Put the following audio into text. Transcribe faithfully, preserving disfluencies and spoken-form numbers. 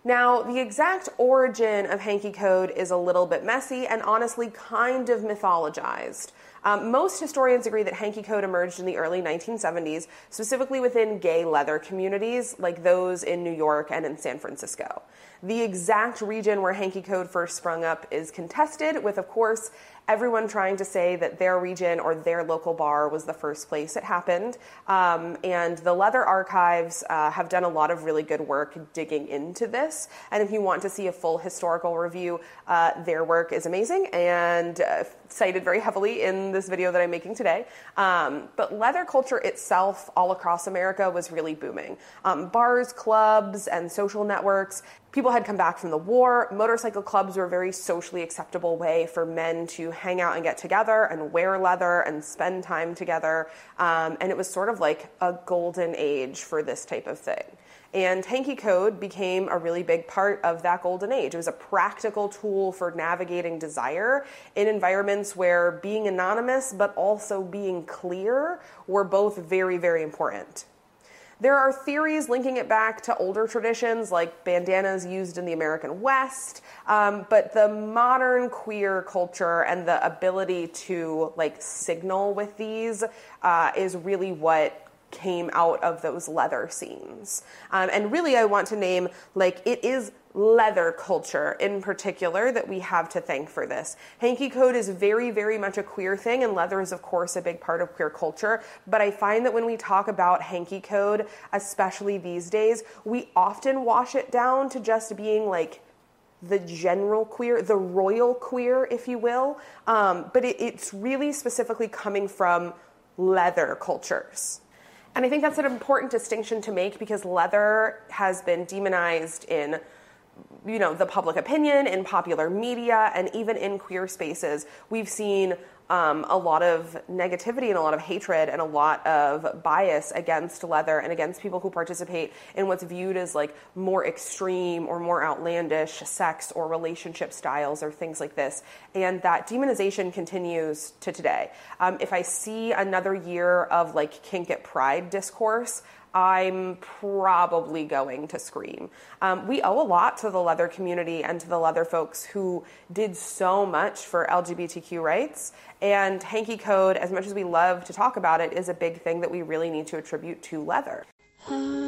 Now, the exact origin of hanky code is a little bit messy and honestly kind of mythologized. Um, most historians agree that hanky code emerged in the early nineteen seventies, specifically within gay leather communities like those in New York and in San Francisco. The exact region where hanky code first sprung up is contested, with, of course, everyone trying to say that their region or their local bar was the first place it happened. Um, and the Leather Archives uh, have done a lot of really good work digging into this. And if you want to see a full historical review, uh, their work is amazing and uh, cited very heavily in this video that I'm making today. Um, but leather culture itself all across America was really booming. Um, bars, clubs, and social networks. People had come back from the war. Motorcycle clubs were a very socially acceptable way for men to hang out and get together and wear leather and spend time together. Um, and it was sort of like a golden age for this type of thing. And hanky code became a really big part of that golden age. It was a practical tool for navigating desire in environments where being anonymous but also being clear were both very, very important. There are theories linking it back to older traditions like bandanas used in the American West, um, but the modern queer culture and the ability to like signal with these uh, is really what came out of those leather scenes. Um, and really I want to name, like, it is leather culture in particular that we have to thank for this. Hanky code is very, very much a queer thing, and leather is, of course, a big part of queer culture. But I find that when we talk about hanky code, especially these days, we often wash it down to just being like the general queer, the royal queer, if you will. Um, but it, it's really specifically coming from leather cultures. And I think that's an important distinction to make because leather has been demonized in, you know, the public opinion, in popular media, and even in queer spaces. We've seen um, a lot of negativity and a lot of hatred and a lot of bias against leather and against people who participate in what's viewed as like more extreme or more outlandish sex or relationship styles or things like this. And that demonization continues to today. Um, if I see another year of like kink at pride discourse, I'm probably going to scream. Um, we owe a lot to the leather community and to the leather folks who did so much for L G B T Q rights. And hanky code, as much as we love to talk about it, is a big thing that we really need to attribute to leather.